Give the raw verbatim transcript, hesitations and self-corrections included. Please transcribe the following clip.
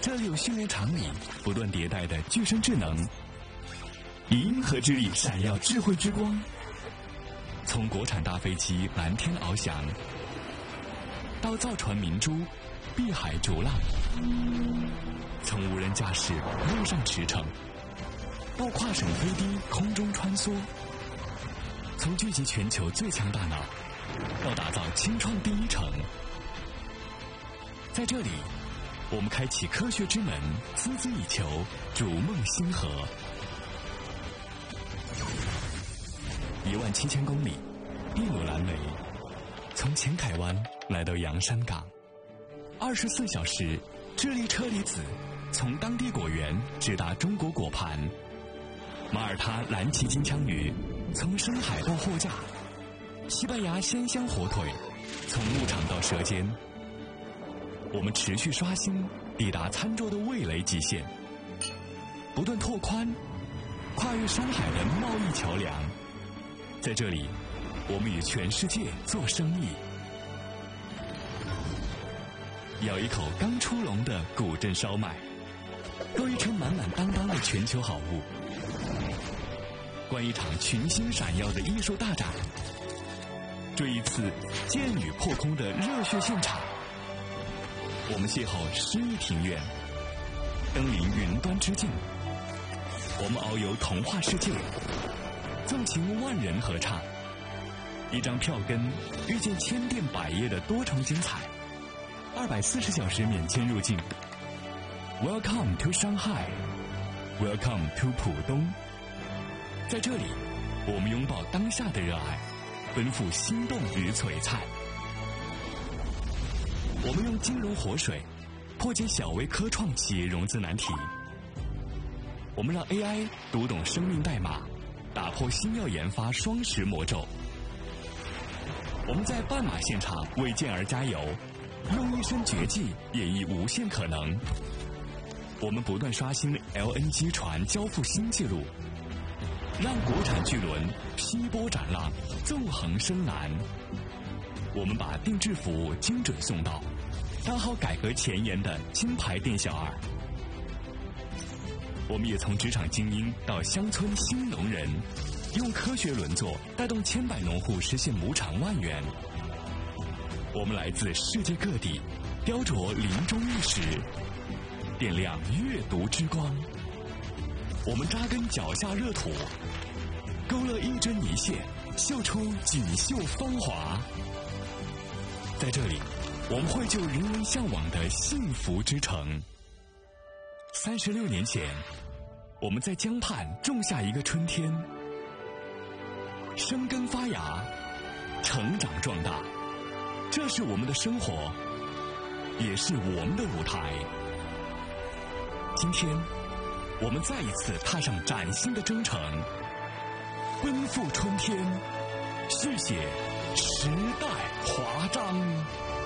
这里有训练场里不断迭代的具身智能，以银河之力闪耀智慧之光。从国产大飞机蓝天翱翔，到造船明珠碧海逐浪，从无人驾驶路上驰骋，到跨省飞低空中穿梭，从聚集全球最强大脑，到打造清创第一城。在这里，我们开启科学之门，孜孜以求，逐梦星河。一万七千公里，筚路蓝莓，从前海湾来到洋山港，二十四小时，智利车厘子从当地果园直达中国果盘，马耳他蓝鳍金枪鱼从深海到货架，西班牙鲜香火腿从牧场到舌尖。我们持续刷新，抵达餐桌的味蕾极限，不断拓宽跨越山海的贸易桥梁。在这里，我们与全世界做生意。咬一口刚出笼的古镇烧麦，购一车满满当当的全球好物，观一场群星闪耀的艺术大展，追一次剑雨破空的热血现场。我们邂逅诗意庭院，登临云端之境。我们遨游童话世界，纵情万人合唱。一张票根遇见千变百业的多重精彩，二百四十小时免签入境。Welcome to Shanghai, Welcome to 浦东。在这里，我们拥抱当下的热爱，奔赴心动与璀璨。我们用金融活水破解小微科创企业融资难题。我们让 A I 读懂生命代码，打破新药研发双十魔咒。我们在半马现场为健儿加油，用一身绝技演绎无限可能。我们不断刷新 L N G 船交付新纪录，让国产巨轮劈波斩浪，纵横深蓝。我们把定制服务精准送到，当好改革前沿的金牌店小二。我们也从职场精英到乡村新农人，用科学轮作带动千百农户实现亩产万元。我们来自世界各地，雕琢林中玉石，点亮阅读之光。我们扎根脚下热土，勾勒一针一线，绣出锦绣芳华。在这里，我们绘就人人向往的幸福之城。三十六年前，我们在江畔种下一个春天，生根发芽，成长壮大。这是我们的生活，也是我们的舞台。今天，我们再一次踏上崭新的征程，奔赴春天，续写时代华章。